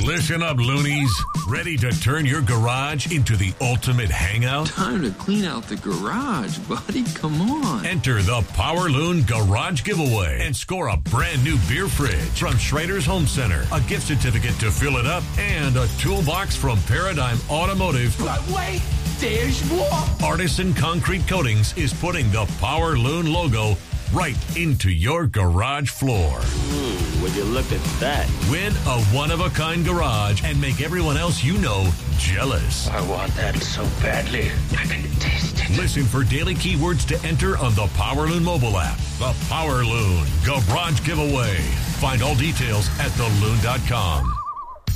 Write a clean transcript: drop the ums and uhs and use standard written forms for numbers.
Listen up, loonies. Ready to turn your garage into the ultimate hangout? Time to clean out the garage, buddy. Come on. Enter the Power Loon Garage Giveaway and score a brand new beer fridge from Schrader's Home Center, a gift certificate to fill it up, and a toolbox from Paradigm Automotive. But wait, there's more. Artisan Concrete Coatings is putting the Power Loon logo right into your garage floor. Would you look at that? Win a one-of-a-kind garage and make everyone else you know jealous. I want that so badly. I can taste it. Listen for daily keywords to enter on the Power Loon mobile app. The Power Loon Garage Giveaway. Find all details at theloon.com.